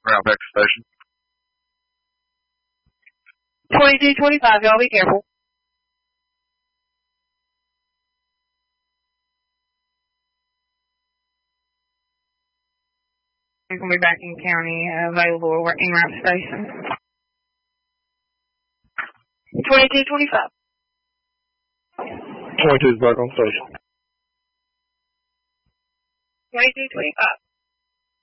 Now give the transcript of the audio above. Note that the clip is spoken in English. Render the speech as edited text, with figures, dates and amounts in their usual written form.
route back to station. 2225, y'all be careful. We're going to be back in county, available en route station. 2225. 22's back on station. 2225.